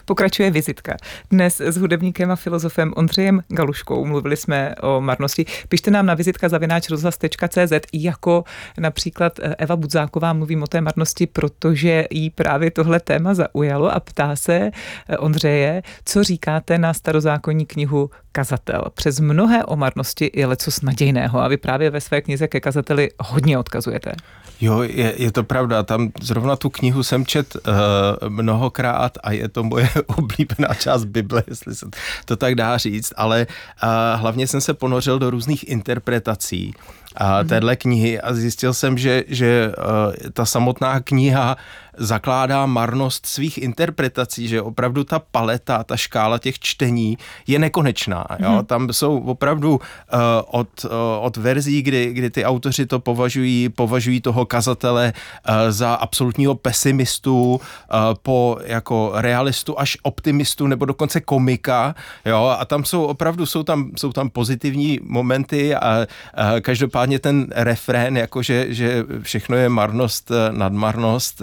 Pokračuje vizitka. Dnes s hudebníkem a filozofem Ondřejem Galuškou mluvili jsme o marnosti. Pište nám na vizitka@rozhlas.cz, jako například Eva Budzáková. Mluvím o té marnosti, protože jí právě tohle téma zaujalo a ptá se Ondřeje, co říkáte na starozákonní knihu Kazatel. Přes mnohé o marnosti je lecos nadějného a vy právě ve své knize ke kazateli hodně odkazujete. Jo, je to pravda. Tam zrovna tu knihu jsem čet mnohokrát a je to moje oblíbená část Bible, jestli se to tak dá říct, ale hlavně jsem se ponořil do různých interpretací téhle knihy a zjistil jsem, že ta samotná kniha zakládá marnost svých interpretací, že opravdu ta paleta, ta škála těch čtení je nekonečná. Jo? Tam jsou opravdu od verzí, kdy ty autoři to považují toho kazatele za absolutního pesimistu, po jako realistu až optimistu nebo dokonce komika. Jo? A tam jsou tam pozitivní momenty a každopádně ten refrén, jakože že všechno je marnost nad marnost,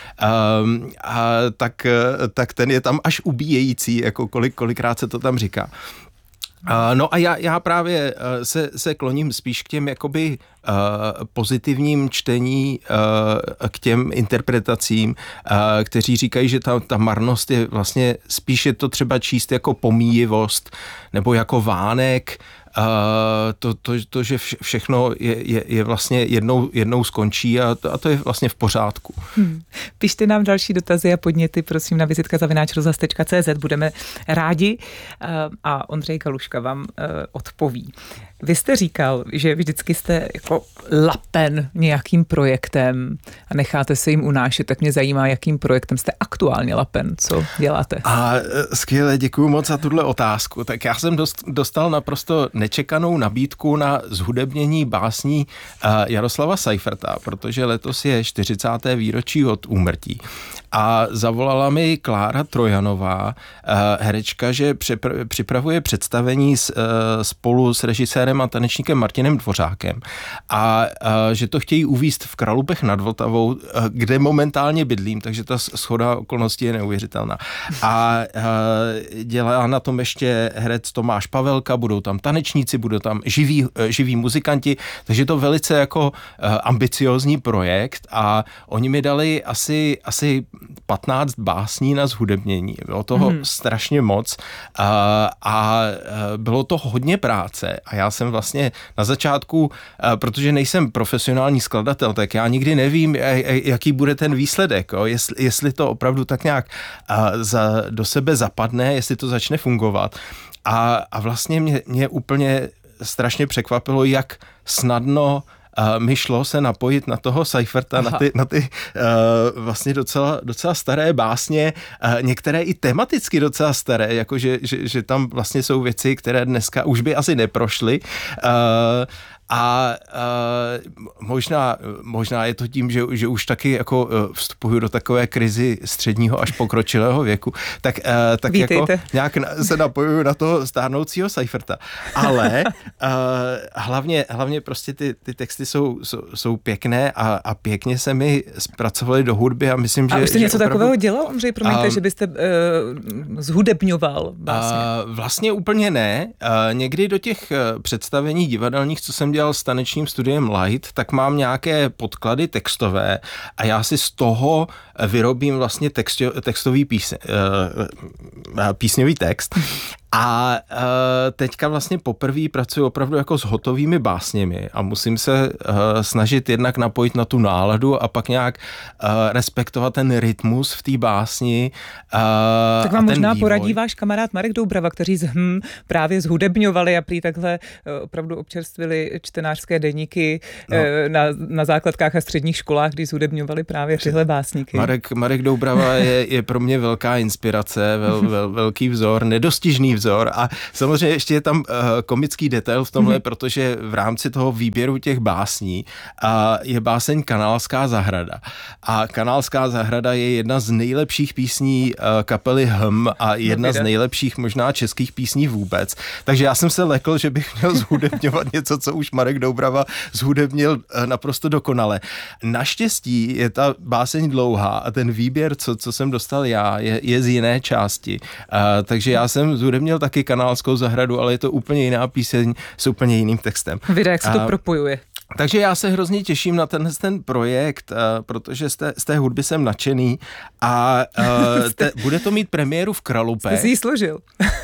tak ten je tam až ubíjející, jako kolikrát se to tam říká. No a já právě se kloním spíš k těm jakoby pozitivním čtení, k těm interpretacím, kteří říkají, že ta marnost je vlastně spíš je to třeba číst jako pomíjivost nebo jako vánek, to, že všechno je vlastně jednou skončí a to je vlastně v pořádku. Pište nám další dotazy a podněty, prosím, na vizitka@rozhlas.cz. Budeme rádi a Ondřej Galuška vám odpoví. Vy jste říkal, že vždycky jste jako lapen nějakým projektem a necháte se jim unášet, tak mě zajímá, jakým projektem jste aktuálně lapen, co děláte? Skvěle, děkuju moc za tuhle otázku. Tak já jsem dostal naprosto nečekanou nabídku na zhudebnění básní Jaroslava Seiferta, protože letos je 40. výročí od úmrtí. A zavolala mi Klára Trojanová, herečka, že připravuje představení spolu s režisérem a tanečníkem Martinem Dvořákem a že to chtějí uvést v Kralupech nad Vltavou, kde momentálně bydlím, takže ta shoda okolností je neuvěřitelná. A dělá na tom ještě herec Tomáš Pavelka, budou tam tanečníci, budou tam živí muzikanti, takže to velice jako ambiciózní projekt a oni mi dali asi 15 básní na zhudebnění. Bylo toho strašně moc a bylo to hodně práce a já jsem vlastně na začátku, protože nejsem profesionální skladatel, tak já nikdy nevím, jaký bude ten výsledek, jestli to opravdu tak nějak do sebe zapadne, jestli to začne fungovat. A vlastně mě úplně strašně překvapilo, jak snadno mi šlo se napojit na toho Seiferta, na ty vlastně docela staré básně, některé i tematicky docela staré, jakože že tam vlastně jsou věci, které dneska už by asi neprošly. A možná je to tím, že už taky jako vstupuju do takové krizi středního až pokročilého věku, tak jako nějak se napojuju na toho stárnoucího Seiferta. Ale hlavně prostě ty texty jsou pěkné a pěkně se mi zpracovaly do hudby a myslím, že... A už jste něco takového dělal, Ondřej? Promiňte, že byste zhudebňoval vlastně. Vlastně úplně ne. Někdy do těch představení divadelních, co jsem dělal s tanečním studiem Light, tak mám nějaké podklady textové a já si z toho vyrobím vlastně textový písňový text. A teďka vlastně poprvé pracuji opravdu jako s hotovými básněmi a musím se snažit jednak napojit na tu náladu a pak nějak respektovat ten rytmus v té básni. Tak vám možná poradí váš kamarád Marek Doubrava, kteří právě zhudebňovali a prý takhle opravdu občerstvili čtenářské deníky na základkách a středních školách, kdy zhudebňovali právě tyhle básníky. Marek Doubrava je pro mě velká inspirace, velký vzor, nedostižný vzor. A samozřejmě ještě je tam komický detail v tomhle, protože v rámci toho výběru těch básní je báseň Kanálská zahrada. A Kanálská zahrada je jedna z nejlepších písní kapely Hm a jedna z nejlepších možná českých písní vůbec. Takže já jsem se lekl, že bych měl zhudebňovat něco, co už Marek Doubrava zhudebnil naprosto dokonale. Naštěstí je ta báseň dlouhá a ten výběr, co jsem dostal já, je z jiné části. Takže já jsem zhudebnil taky Kanálskou zahradu, ale je to úplně jiná píseň s úplně jiným textem. Vidíte, jak se to propojuje. Takže já se hrozně těším na ten projekt, protože z té hudby jsem nadšený a bude to mít premiéru v Kralupech. Jsi ji složil.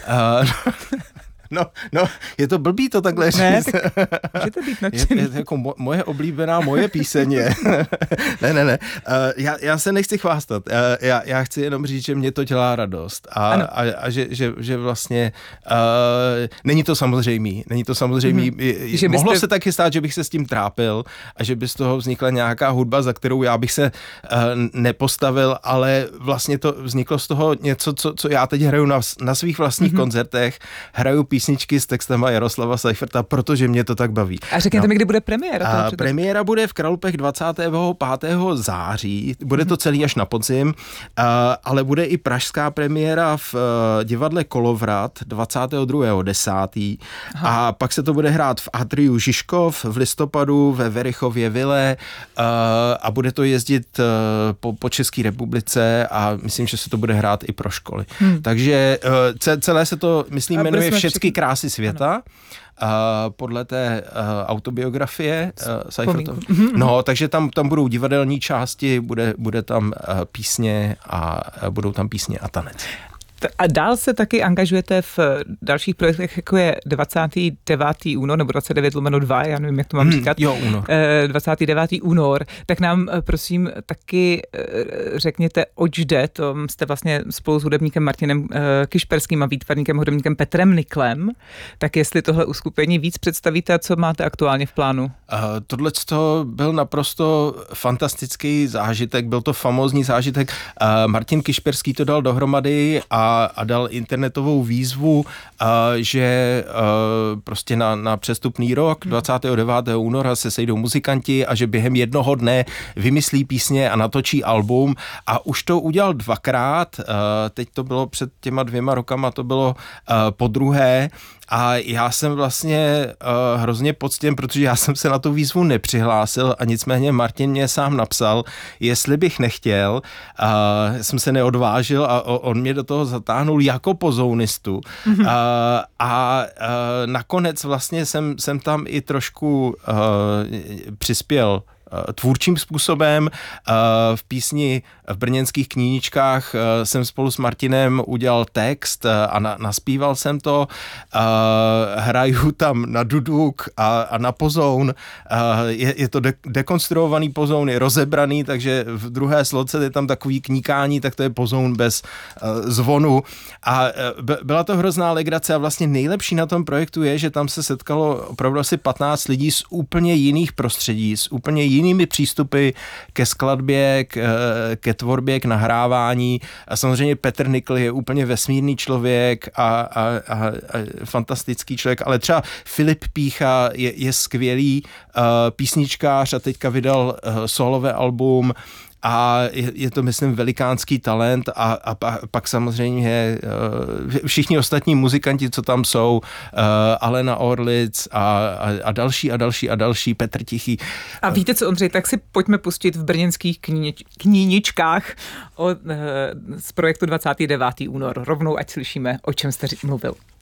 No, je to blbý to takhle říct. Ne, tak můžete být nadšený. Je jako moje oblíbená, moje píseň. Ne. Já se nechci chvástat. Já chci jenom říct, že mě to dělá radost. A že vlastně není to samozřejmý. Mohlo se taky stát, že bych se s tím trápil a že by z toho vznikla nějaká hudba, za kterou já bych se nepostavil, ale vlastně to vzniklo z toho něco, co já teď hraju na svých vlastních koncertech. Hraju písničky s textama Jaroslava Seiferta, protože mě to tak baví. A řekněte mi, kdy bude premiéra? Premiéra bude v Kralupech 25. září, bude to celý až na podzim, ale bude i pražská premiéra v divadle Kolovrat 22.10. A pak se to bude hrát v Atriu Žižkov v listopadu, ve Verichově Vile a bude to jezdit po České republice a myslím, že se to bude hrát i pro školy. Takže celé se to, myslím, jmenuje Všechny krásy světa. Podle té autobiografie Seifertova. No, takže tam budou divadelní části, bude tam písně a budou tam písně a tanec. A dál se taky angažujete v dalších projektech, jako je 29. únor, nebo 29/2, já nevím, jak to mám říkat. Únor. 29. únor, tak nám prosím taky řekněte, oč jde. To jste vlastně spolu s hudebníkem Martinem Kišperským a výtvarníkem hudebníkem Petrem Niklem. Tak jestli tohle uskupení víc představíte a co máte aktuálně v plánu? Tohleto byl naprosto fantastický zážitek, byl to famózní zážitek. Martin Kišperský to dal dohromady a dal internetovou výzvu, že prostě na přestupný rok 29. února se sejdou muzikanti a že během jednoho dne vymyslí písně a natočí album a už to udělal dvakrát, teď to bylo před těma 2 rokama, to bylo podruhé a já jsem vlastně hrozně poctěn, protože já jsem se na tu výzvu nepřihlásil a nicméně Martin mě sám napsal, jestli bych nechtěl, jsem se neodvážil a on mě do toho zatáhnul jako pozounistu a nakonec vlastně jsem tam i trošku přispěl tvůrčím způsobem. V písni v brněnských kníničkách jsem spolu s Martinem udělal text a naspíval jsem to. Hraju tam na duduk a na pozoun. Je to dekonstruovaný pozoun, je rozebraný, takže v druhé sloce je tam takový kníkání, tak to je pozoun bez zvonu. A byla to hrozná legrace a vlastně nejlepší na tom projektu je, že tam se setkalo opravdu asi 15 lidí z úplně jiných prostředí, z úplně jinými přístupy ke skladbě, ke tvorbě, k nahrávání. A samozřejmě Petr Nikl je úplně vesmírný člověk a fantastický člověk, ale třeba Filip Pícha je skvělý písničkář a teďka vydal solové album a je to, myslím, velikánský talent a pak samozřejmě všichni ostatní muzikanti, co tam jsou, Alena Orlic a další, Petr Tichý. A víte co, Ondřej, tak si pojďme pustit v brněnských kníničkách z projektu 29. únor. Rovnou, ať slyšíme, o čem jste mluvil.